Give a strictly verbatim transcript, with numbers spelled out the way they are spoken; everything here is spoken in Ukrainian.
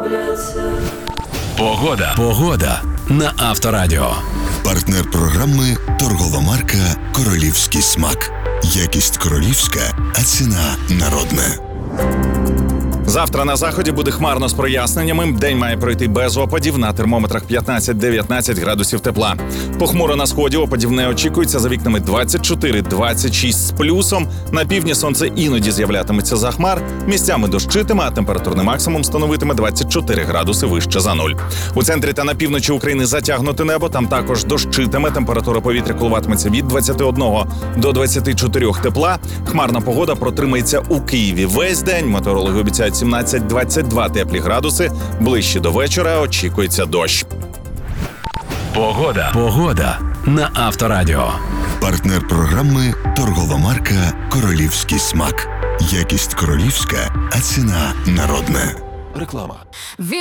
Погода. Погода на Авторадіо. Партнер програми торгова марка «Королівський смак». Якість королівська, а ціна народна. Завтра на заході буде хмарно з проясненнями. День має пройти без опадів. На термометрах п'ятнадцять-дев'ятнадцять градусів тепла. Похмуро на сході, опадів не очікується. За вікнами двадцять чотири - двадцять шість з плюсом. На півдні сонце іноді з'являтиметься за хмар. Місцями дощитиме, а температурний максимум становитиме двадцять чотири градуси вище за нуль. У центрі та на півночі України затягнуте небо. Там також дощитиме. Температура повітря коливатиметься від двадцяти одного до двадцяти чотирьох тепла. Хмарна погода протримається у Києві весь день. Метеорологи обіцяють сімнадцять - двадцять два теплі градуси. Ближче до вечора очікується дощ. Погода. Погода на Авторадіо. Партнер програми торгова марка «Королівський смак». Якість королівська, а ціна народна. Реклама.